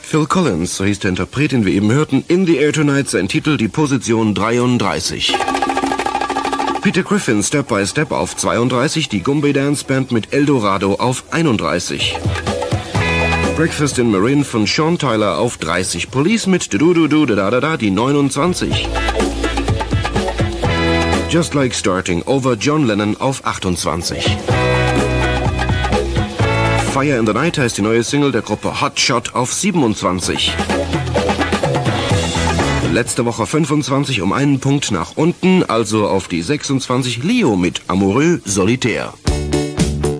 Phil Collins, so hieß der Interpret, den wir eben hörten, In the Air Tonight, sein Titel, die Position 33. Peter Griffin, Step by Step auf 32, die Goombay Dance Band mit Eldorado auf 31. Breakfast in Marin von Sean Tyler auf 30, Police mit Du-Du-Du-Da-Da-Da, die 29. Just Like Starting Over John Lennon auf 28. Fire in the Night heißt die neue Single der Gruppe Hot Shot auf 27. Letzte Woche 25 um einen Punkt nach unten, also auf die 26 Leo mit Amoureux Solitaire.